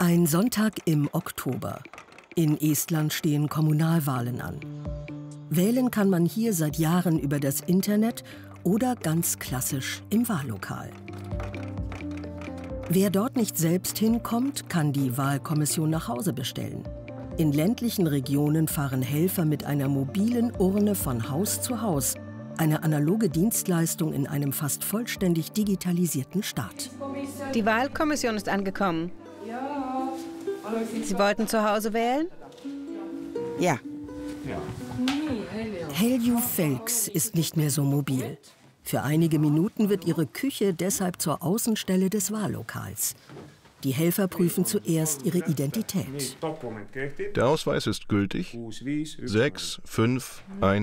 Ein Sonntag im Oktober. In Estland stehen Kommunalwahlen an. Wählen kann man hier seit Jahren über das Internet oder ganz klassisch im Wahllokal. Wer dort nicht selbst hinkommt, kann die Wahlkommission nach Hause bestellen. In ländlichen Regionen fahren Helfer mit einer mobilen Urne von Haus zu Haus. Eine analoge Dienstleistung in einem fast vollständig digitalisierten Staat. Die Wahlkommission ist angekommen. Sie wollten zu Hause wählen? Ja. Helju Felks ist nicht mehr so mobil. Für einige Minuten wird ihre Küche deshalb zur Außenstelle des Wahllokals. Die Helfer prüfen zuerst ihre Identität. Der Ausweis ist gültig. 6, 5, 1.